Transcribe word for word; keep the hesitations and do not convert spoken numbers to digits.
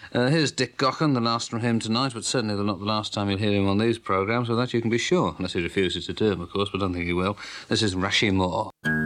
Uh, here's Dick Gaughan, the last from him tonight, but certainly not the last time you'll hear him on these programmes, so that you can be sure, unless he refuses to do them, of course, but I don't think he will. This is Rashimore.